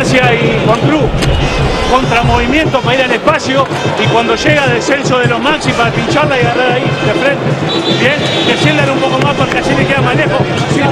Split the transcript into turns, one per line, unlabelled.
Gracia y Juan Cruz. Contramovimiento para ir al espacio y cuando llega descenso de los Maxi para pincharla y agarrar ahí de frente. Bien, desciendan un poco más porque así le queda más lejos. Sí,